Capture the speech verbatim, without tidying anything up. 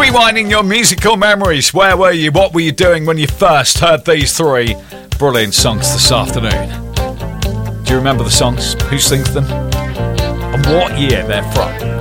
Rewinding your musical memories. Where were you? What were you doing when you first heard these three brilliant songs this afternoon? Do you remember the songs? Who sings them? And what year they're from?